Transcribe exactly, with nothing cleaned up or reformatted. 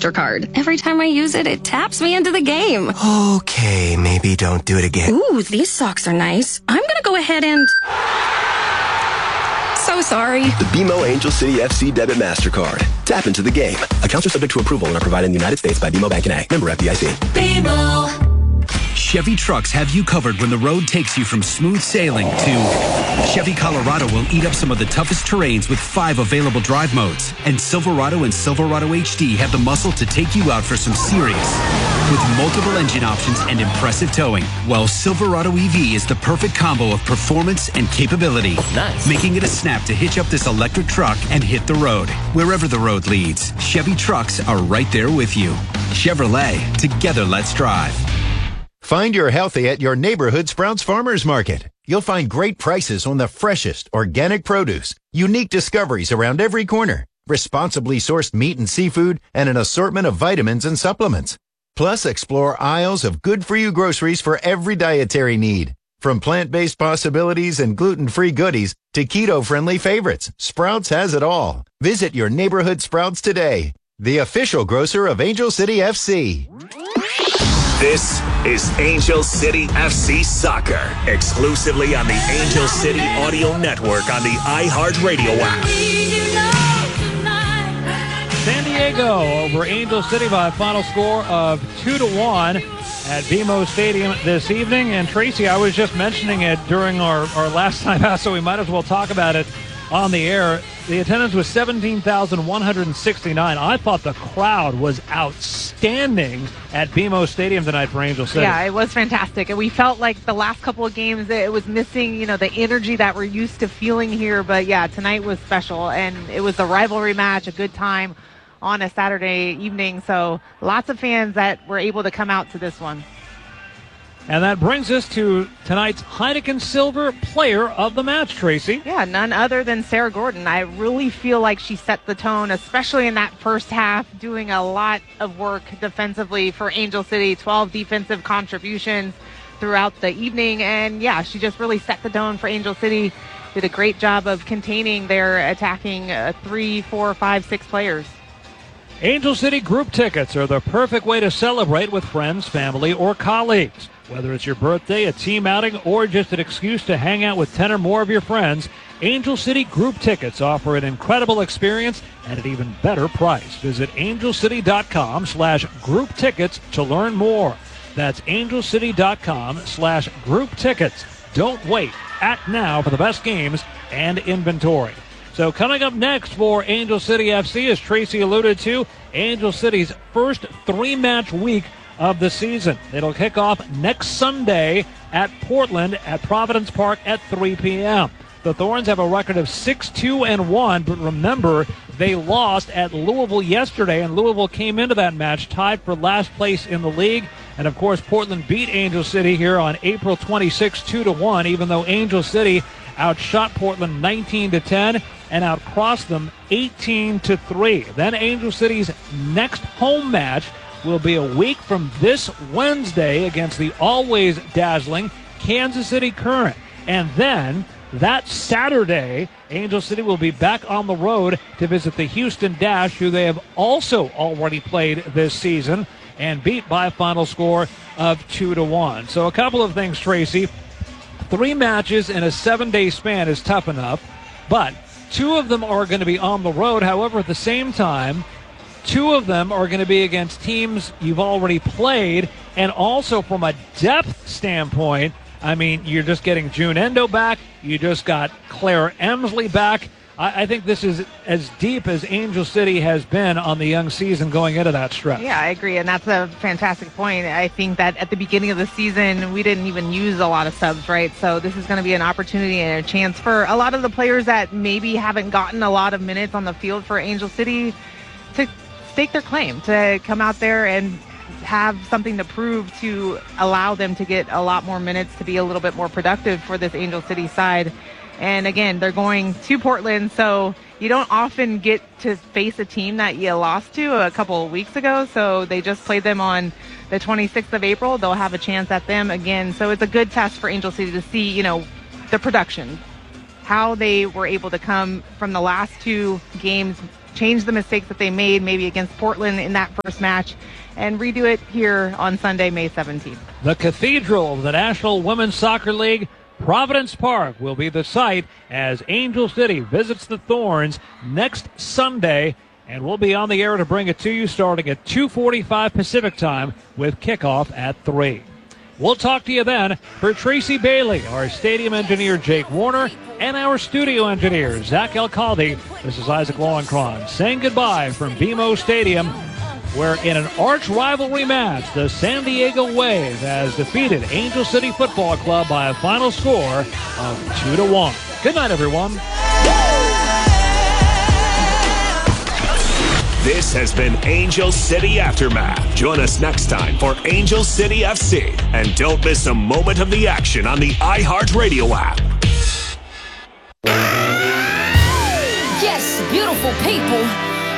MasterCard. Every time I use it, it taps me into the game. Okay, maybe don't do it again. Ooh, these socks are nice. I'm gonna go ahead and... So sorry. The B M O Angel City F C Debit MasterCard. Tap into the game. Accounts are subject to approval and are provided in the United States by B M O Bank N A. Member F D I C. B M O. Chevy trucks have you covered when the road takes you from smooth sailing to Chevy Colorado will eat up some of the toughest terrains with five available drive modes. And Silverado and Silverado H D have the muscle to take you out for some serious. With multiple engine options and impressive towing, well, Silverado E V is the perfect combo of performance and capability. Nice. Making it a snap to hitch up this electric truck and hit the road. Wherever the road leads, Chevy trucks are right there with you. Chevrolet, together let's drive. Find your healthy at your neighborhood Sprouts Farmers Market. You'll find great prices on the freshest organic produce, unique discoveries around every corner, responsibly sourced meat and seafood, and an assortment of vitamins and supplements. Plus, explore aisles of good-for-you groceries for every dietary need. From plant-based possibilities and gluten-free goodies to keto-friendly favorites, Sprouts has it all. Visit your neighborhood Sprouts today, the official grocer of Angel City F C. This is Angel City F C Soccer, exclusively on the Angel City Audio Network on the iHeartRadio app. San Diego over Angel City by a final score of two to one at B M O Stadium this evening. And Tracy, I was just mentioning it during our, our last time out, so we might as well talk about it on the air. The attendance was seventeen thousand one hundred sixty-nine. I thought the crowd was outstanding at B M O Stadium tonight for Angel City. Yeah, it was fantastic. And we felt like the last couple of games, it was missing, you know, the energy that we're used to feeling here. But, yeah, tonight was special. And it was a rivalry match, a good time on a Saturday evening. So lots of fans that were able to come out to this one. And that brings us to tonight's Heineken Silver Player of the Match, Tracy. Yeah, none other than Sarah Gordon. I really feel like she set the tone, especially in that first half, doing a lot of work defensively for Angel City, twelve defensive contributions throughout the evening. And, yeah, she just really set the tone for Angel City, did a great job of containing their attacking uh, three, four, five, six players. Angel City group tickets are the perfect way to celebrate with friends, family, or colleagues. Whether it's your birthday, a team outing, or just an excuse to hang out with ten or more of your friends, Angel City group tickets offer an incredible experience at an even better price. Visit angelcity.com slash group tickets to learn more. That's angelcity.com slash group tickets. Don't wait. Act now for the best games and inventory. So coming up next for Angel City F C, as Tracy alluded to, Angel City's first three-match week of the season. It'll kick off next Sunday at Portland at Providence Park at three p.m. The Thorns have a record of six two and one, but remember, they lost at Louisville yesterday, and Louisville came into that match tied for last place in the league. And, of course, Portland beat Angel City here on April twenty-sixth, two to one, even though Angel City outshot Portland nineteen to ten and outcrossed them eighteen to three. Then Angel City's next home match will be a week from this Wednesday against the always dazzling Kansas City Current. And then that Saturday, Angel City will be back on the road to visit the Houston Dash, who they have also already played this season and beat by a final score of two to one. So a couple of things, Tracy. Three matches in a seven-day span is tough enough, but two of them are going to be on the road. However, at the same time, two of them are going to be against teams you've already played, and also from a depth standpoint, I mean, you're just getting June Endo back. You just got Claire Emsley back. I, I think this is as deep as Angel City has been on the young season going into that stretch. Yeah, I agree, and that's a fantastic point. I think that at the beginning of the season, we didn't even use a lot of subs, right? So this is going to be an opportunity and a chance for a lot of the players that maybe haven't gotten a lot of minutes on the field for Angel City to stake their claim, to come out there and have something to prove to allow them to get a lot more minutes, to be a little bit more productive for this Angel City side. And again, they're going to Portland, so you don't often get to face a team that you lost to a couple of weeks ago. So they just played them on the twenty-sixth of April. They'll have a chance at them again. So it's a good test for Angel City to see, you know, the production, how they were able to come from the last two games change the mistakes that they made maybe against Portland in that first match, and redo it here on Sunday, May seventeenth. The Cathedral of the National Women's Soccer League, Providence Park, will be the site as Angel City visits the Thorns next Sunday, and we'll be on the air to bring it to you starting at two forty-five Pacific time with kickoff at three. We'll talk to you then. For Tracy Bailey, our stadium engineer Jake Warner, and our studio engineer Zach Alcalde, this is Isaac Lowenkron saying goodbye from B M O Stadium, where in an arch rivalry match, the San Diego Wave has defeated Angel City Football Club by a final score of two to one. Good night, everyone. This has been Angel City Aftermath. Join us next time for Angel City F C. And don't miss a moment of the action on the iHeartRadio app. Yes, beautiful people.